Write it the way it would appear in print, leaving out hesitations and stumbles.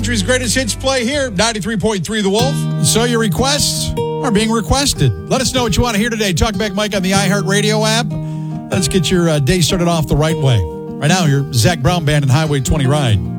country's greatest hits play here, 93.3 The Wolf. So your requests are being requested. Let us know what you want to hear today. Talkback Mike on the iHeartRadio app. Let's get your day started off the right way. Right now, your Zach Brown Band and Highway 20 Ride.